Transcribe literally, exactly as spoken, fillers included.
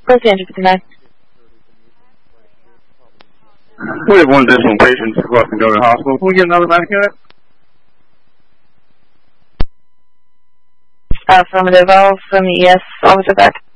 Los Angeles fifty-nine. We have one additional patient requesting to go to the hospital. Can we get another medic unit? Affirmative, I'll send the E S officer back.